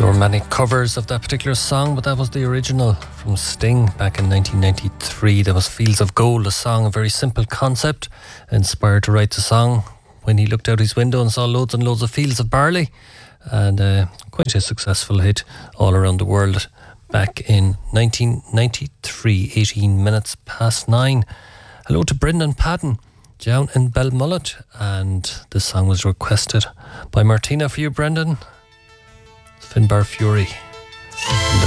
There were many covers of that particular song, but that was the original from Sting back in 1993. There was Fields of Gold, a song, a very simple concept, inspired to write the song when he looked out his window and saw loads and loads of fields of barley, and quite a successful hit all around the world back in 1993, 18 minutes past 9. Hello to Brendan Padden down in Belmullet, and this song was requested by Martina for you, Brendan. Finbar Fury.